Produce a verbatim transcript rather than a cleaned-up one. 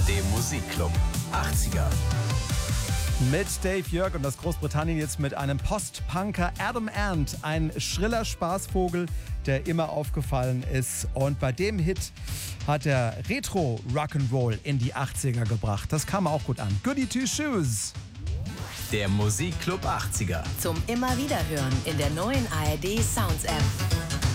D Musikclub achtziger. Mit Dave Jörg und aus Großbritannien jetzt mit einem Post-Punker Adam Ant. Ein schriller Spaßvogel, der immer aufgefallen ist. Und bei dem Hit hat er Retro-Rock'n'Roll in die achtziger gebracht. Das kam auch gut an. Goody Two Shoes. Der Musikclub achtziger. Zum immer wieder hören in der neuen A R D Sounds App.